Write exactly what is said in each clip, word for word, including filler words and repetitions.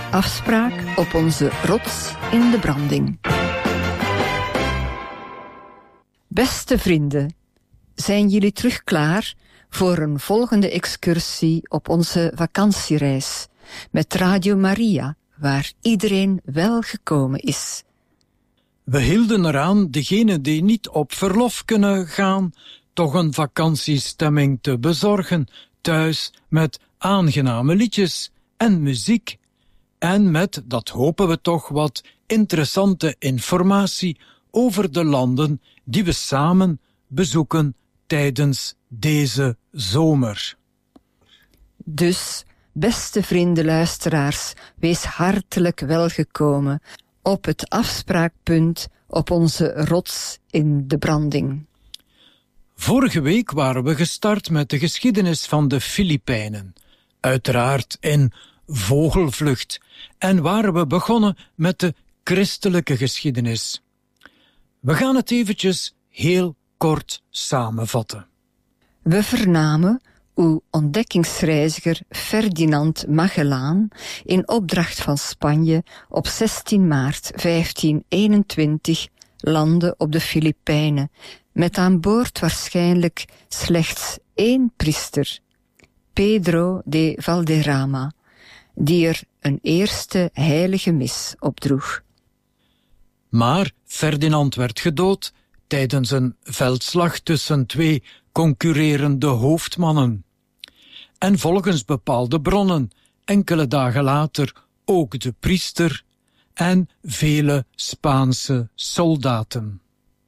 Afspraak op onze rots in de branding. Beste vrienden, zijn jullie terug klaar voor een volgende excursie op onze vakantiereis met Radio Maria, waar iedereen welgekomen is? We hielden eraan degenen die niet op verlof kunnen gaan, toch een vakantiestemming te bezorgen, thuis met aangename liedjes en muziek. En met, dat hopen we toch, wat interessante informatie over de landen die we samen bezoeken tijdens deze zomer. Dus, beste vrienden luisteraars, wees hartelijk welgekomen op het afspraakpunt op onze rots in de branding. Vorige week waren we gestart met de geschiedenis van de Filipijnen. Uiteraard in vogelvlucht. En waren we begonnen met de christelijke geschiedenis. We gaan het eventjes heel kort samenvatten. We vernamen hoe ontdekkingsreiziger Ferdinand Magellaan in opdracht van Spanje op zestien maart vijftieneenentwintig landde op de Filipijnen, met aan boord waarschijnlijk slechts één priester, Pedro de Valderrama, die er een eerste heilige mis opdroeg. Maar Ferdinand werd gedood tijdens een veldslag tussen twee concurrerende hoofdmannen. En volgens bepaalde bronnen enkele dagen later ook de priester en vele Spaanse soldaten.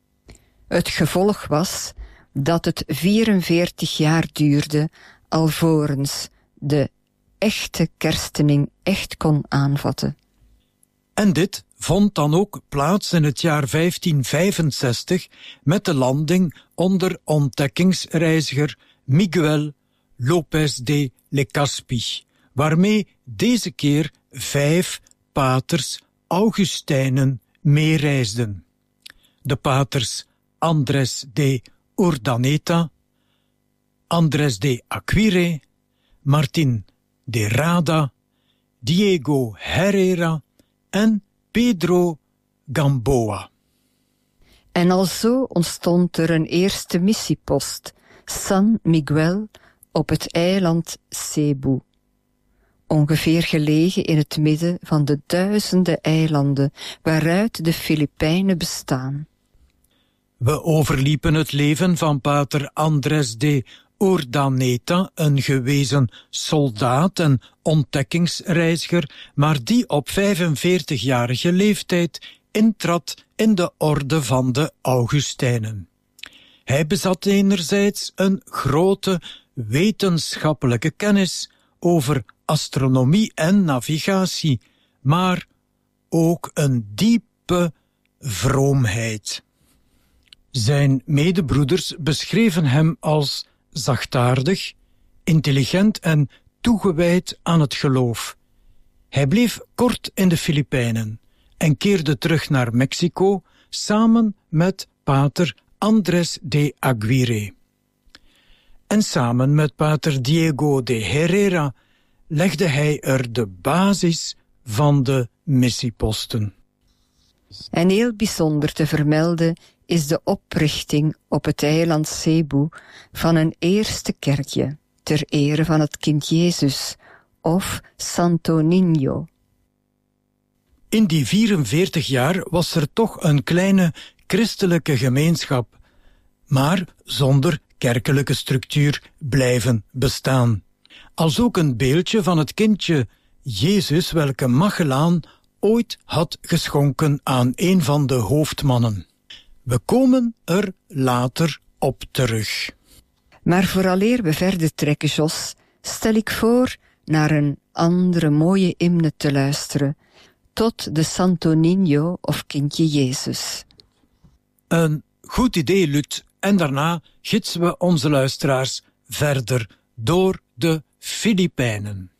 Het gevolg was dat het vierenveertig jaar duurde alvorens de echte kerstening echt kon aanvatten. En dit vond dan ook plaats in het jaar vijftien vijfenzestig met de landing onder ontdekkingsreiziger Miguel López de Legazpi, waarmee deze keer vijf paters Augustijnen meereisden. De paters Andrés de Urdaneta, Andrés de Aguirre, Martín de Rada, Diego Herrera en Pedro Gamboa. En alzo ontstond er een eerste missiepost, San Miguel, op het eiland Cebu, ongeveer gelegen in het midden van de duizenden eilanden waaruit de Filipijnen bestaan. We overliepen het leven van pater Andrés de Urdaneta, een gewezen soldaat en ontdekkingsreiziger, maar die op vijfenveertigjarige leeftijd intrad in de orde van de Augustijnen. Hij bezat enerzijds een grote wetenschappelijke kennis over astronomie en navigatie, maar ook een diepe vroomheid. Zijn medebroeders beschreven hem als zachtaardig, intelligent en toegewijd aan het geloof. Hij bleef kort in de Filipijnen en keerde terug naar Mexico samen met pater Andrés de Aguirre. En samen met pater Diego de Herrera legde hij er de basis van de missieposten. En heel bijzonder te vermelden is de oprichting op het eiland Cebu van een eerste kerkje ter ere van het kind Jezus, of Santo Niño. In die vierenveertig jaar was er toch een kleine christelijke gemeenschap, maar zonder kerkelijke structuur blijven bestaan. Als ook een beeldje van het kindje Jezus, welke Magellaan ooit had geschonken aan een van de hoofdmannen. We komen er later op terug. Maar vooraleer we verder trekken, Jos, stel ik voor naar een andere mooie hymne te luisteren, tot de Santo Niño of kindje Jezus. Een goed idee, Lut. En daarna gidsen we onze luisteraars verder door de Filipijnen.